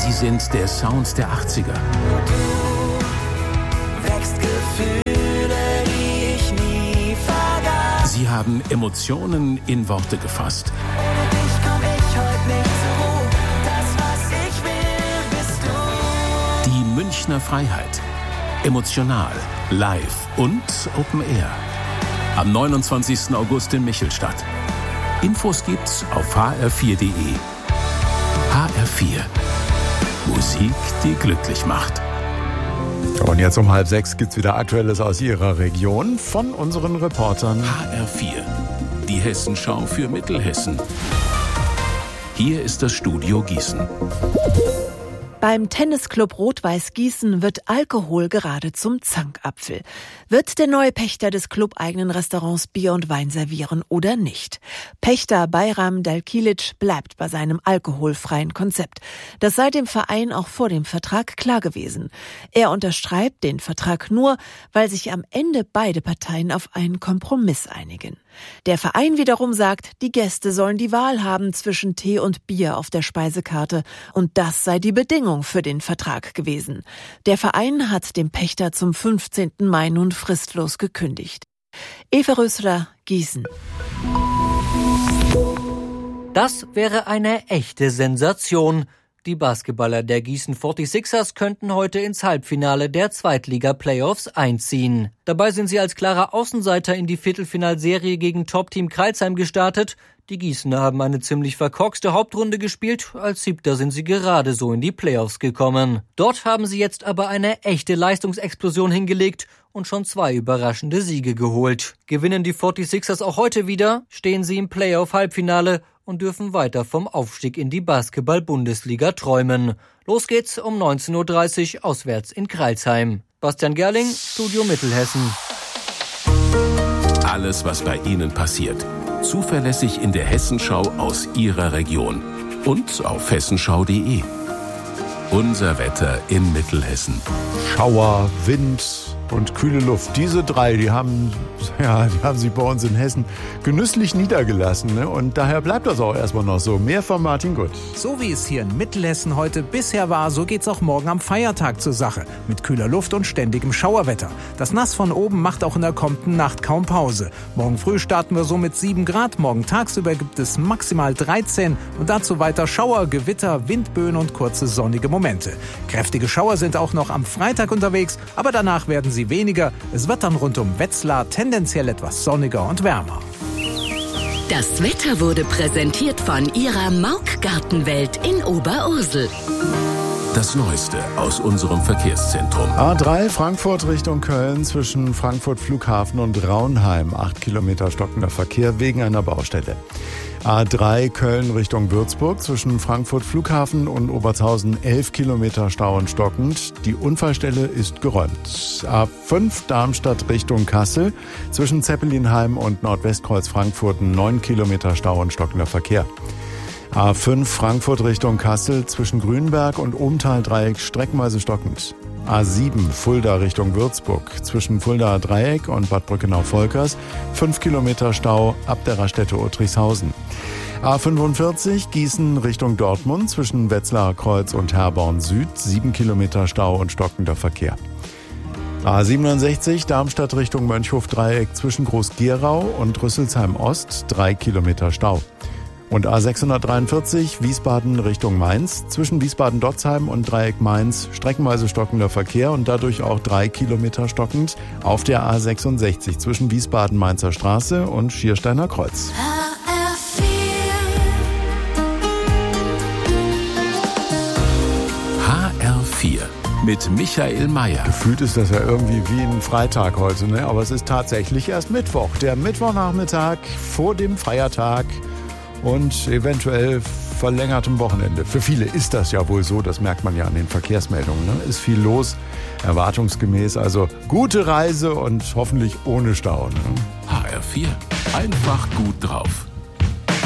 Sie sind der Sound der 80er. Wächst Gefühle, die ich nie vergaß. Sie haben Emotionen in Worte gefasst. Ohne dich komm ich heute nicht zur Ruhe. Das, was ich will, bist du. Die Münchner Freiheit. Emotional, live und Open Air. Am 29. August in Michelstadt. Infos gibt's auf hr4.de. HR4. Musik, die glücklich macht. Und jetzt um 5:30 gibt's wieder Aktuelles aus Ihrer Region von unseren Reportern. HR4. Die Hessenschau für Mittelhessen. Hier ist das Studio Gießen. Beim Tennisclub Rot-Weiß Gießen wird Alkohol gerade zum Zankapfel. Wird der neue Pächter des clubeigenen Restaurants Bier und Wein servieren oder nicht? Pächter Bayram Dalkilic bleibt bei seinem alkoholfreien Konzept. Das sei dem Verein auch vor dem Vertrag klar gewesen. Er unterschreibt den Vertrag nur, weil sich am Ende beide Parteien auf einen Kompromiss einigen. Der Verein wiederum sagt, die Gäste sollen die Wahl haben zwischen Tee und Bier auf der Speisekarte. Und das sei die Bedingung für den Vertrag gewesen. Der Verein hat dem Pächter zum 15. Mai nun fristlos gekündigt. Eva Rösler, Gießen. Das wäre eine echte Sensation. Die Basketballer der Gießen 46ers könnten heute ins Halbfinale der Zweitliga-Playoffs einziehen. Dabei sind sie als klarer Außenseiter in die Viertelfinalserie gegen Top-Team Crailsheim gestartet. Die Gießener haben eine ziemlich verkorkste Hauptrunde gespielt. Als Siebter sind sie gerade so in die Playoffs gekommen. Dort haben sie jetzt aber eine echte Leistungsexplosion hingelegt und schon 2 überraschende Siege geholt. Gewinnen die 46ers auch heute wieder, stehen sie im Playoff-Halbfinale und dürfen weiter vom Aufstieg in die Basketball-Bundesliga träumen. Los geht's um 19.30 Uhr auswärts in Crailsheim. Bastian Gerling, Studio Mittelhessen. Alles, was bei Ihnen passiert. Zuverlässig in der Hessenschau aus Ihrer Region. Und auf hessenschau.de. Unser Wetter in Mittelhessen. Schauer, Wind und kühle Luft. Diese 3, die haben sich bei uns in Hessen genüsslich niedergelassen. Ne? Und daher bleibt das auch erstmal noch so. Mehr von Martin Gutt. So wie es hier in Mittelhessen heute bisher war, so geht's auch morgen am Feiertag zur Sache. Mit kühler Luft und ständigem Schauerwetter. Das Nass von oben macht auch in der kommenden Nacht kaum Pause. Morgen früh starten wir so mit 7 Grad. Morgen tagsüber gibt es maximal 13. Und dazu weiter Schauer, Gewitter, Windböen und kurze sonnige Momente. Kräftige Schauer sind auch noch am Freitag unterwegs, aber danach werden sie weniger. Es wird dann rund um Wetzlar tendenziell etwas sonniger und wärmer. Das Wetter wurde präsentiert von Ihrer Mauk Gartenwelt in Oberursel. Das Neueste aus unserem Verkehrszentrum. A3 Frankfurt Richtung Köln zwischen Frankfurt Flughafen und Raunheim. 8 Kilometer stockender Verkehr wegen einer Baustelle. A3 Köln Richtung Würzburg zwischen Frankfurt Flughafen und Obertshausen 11 Kilometer Stau und stockend. Die Unfallstelle ist geräumt. A5 Darmstadt Richtung Kassel zwischen Zeppelinheim und Nordwestkreuz Frankfurt 9 Kilometer Stau und stockender Verkehr. A5 Frankfurt Richtung Kassel zwischen Grünberg und Ohmtal-Dreieck streckenweise stockend. A7 Fulda Richtung Würzburg zwischen Fuldaer Dreieck und Bad Brückenau-Volkers 5 Kilometer Stau ab der Raststätte Uttrichshausen. A45 Gießen Richtung Dortmund zwischen Wetzlarer Kreuz und Herborn Süd 7 Kilometer Stau und stockender Verkehr. A67 Darmstadt Richtung Mönchhof-Dreieck zwischen Groß-Gerau und Rüsselsheim Ost 3 Kilometer Stau. Und A643 Wiesbaden Richtung Mainz zwischen Wiesbaden-Dotzheim und Dreieck Mainz streckenweise stockender Verkehr und dadurch auch 3 Kilometer stockend auf der A66 zwischen Wiesbaden-Mainzer Straße und Schiersteiner Kreuz. HR4 mit Michael Mayer. Gefühlt ist das ja irgendwie wie ein Freitag heute, ne? Aber es ist tatsächlich erst Mittwoch. Der Mittwochnachmittag vor dem Feiertag und eventuell verlängertem Wochenende. Für viele ist das ja wohl so, das merkt man ja an den Verkehrsmeldungen. Ne? Ist viel los, erwartungsgemäß. Also gute Reise und hoffentlich ohne Stau. Ne? HR4, einfach gut drauf.